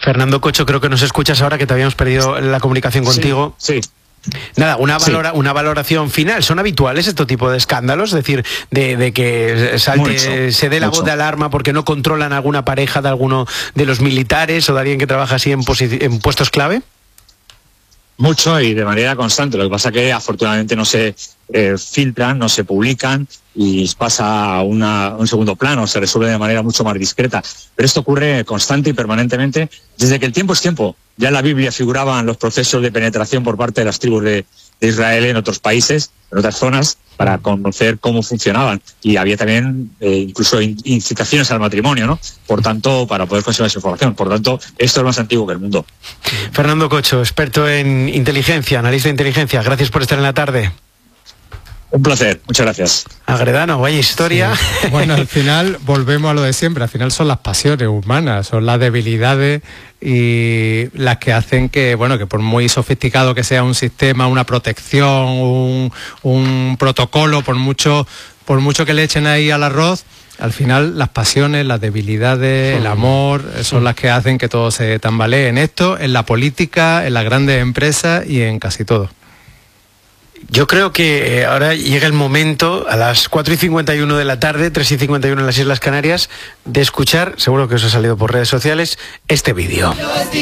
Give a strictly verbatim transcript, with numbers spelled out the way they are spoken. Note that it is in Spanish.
Fernando Cocho, creo que nos escuchas ahora, que te habíamos perdido la comunicación contigo. Sí, sí. Nada, una, valora, sí. una valoración final. ¿Son habituales este tipo de escándalos? Es decir, de, de que salte, Mucho, se dé la mucho. voz de alarma porque no controlan alguna pareja de alguno de los militares o de alguien que trabaja así en, en puestos clave. Mucho y de manera constante. Lo que pasa que afortunadamente no se eh, filtran, no se publican y pasa a, una, a un segundo plano, se resuelve de manera mucho más discreta. Pero esto ocurre constante y permanentemente desde que el tiempo es tiempo. Ya en la Biblia figuraban los procesos de penetración por parte de las tribus de, de Israel en otros países, en otras zonas, para conocer cómo funcionaban. Y había también eh, incluso incitaciones al matrimonio, ¿no? Por tanto, para poder conseguir esa información. Por tanto, esto es más antiguo que el mundo. Fernando Cocho, experto en inteligencia, analista de inteligencia. Gracias por estar en la tarde. Un placer, muchas gracias. Agredano, vaya historia. Sí. Bueno, al final volvemos a lo de siempre, al final son las pasiones humanas, son las debilidades y las que hacen que, bueno, que por muy sofisticado que sea un sistema, una protección, un, un protocolo, por mucho, por mucho que le echen ahí al arroz, al final las pasiones, las debilidades, el amor, son las que hacen que todo se tambalee en esto, en la política, en las grandes empresas y en casi todo. Yo creo que ahora llega el momento, a las cuatro y cincuenta y uno de la tarde, tres y cincuenta y uno en las Islas Canarias, de escuchar, seguro que os ha salido por redes sociales, este vídeo.